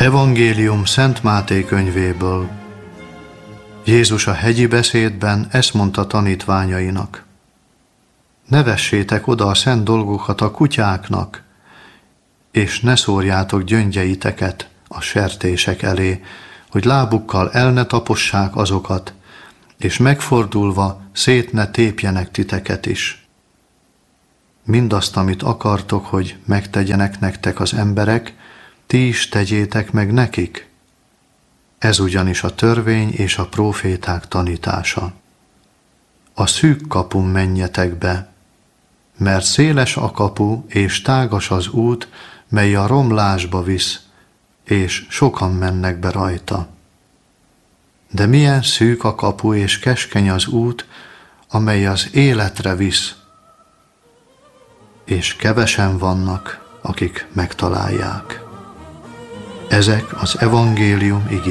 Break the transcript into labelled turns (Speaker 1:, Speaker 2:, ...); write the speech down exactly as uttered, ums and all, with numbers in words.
Speaker 1: Evangélium Szent Máté könyvéből. Jézus a hegyi beszédben ezt mondta tanítványainak: ne vessétek oda a szent dolgokat a kutyáknak, és ne szórjátok gyöngyeiteket a sertések elé, hogy lábukkal el ne tapossák azokat, és megfordulva szét ne tépjenek titeket is. Mindazt, amit akartok, hogy megtegyenek nektek az emberek, ti is tegyétek meg nekik. Ez ugyanis a törvény és a próféták tanítása. A szűk kapun menjetek be, mert széles a kapu és tágas az út, mely a romlásba visz, és sokan mennek be rajta. De milyen szűk a kapu és keskeny az út, amely az életre visz, és kevesen vannak, akik megtalálják. Ezek az evangélium igéi.